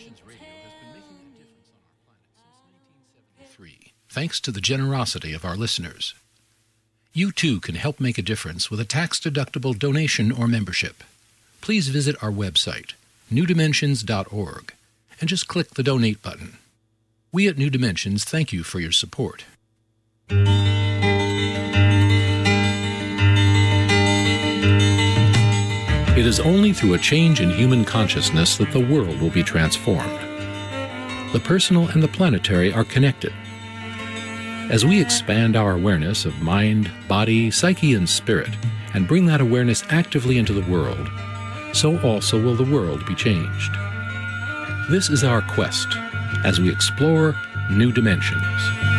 Thanks to the generosity of our listeners. You too can help make a difference with a tax-deductible donation or membership. Please visit our website, newdimensions.org, and just click the Donate button. We at New Dimensions thank you for your support. It is only through a change in human consciousness that the world will be transformed. The personal and the planetary are connected. As we expand our awareness of mind, body, psyche, and spirit, and bring that awareness actively into the world, so also will the world be changed. This is our quest as we explore new dimensions.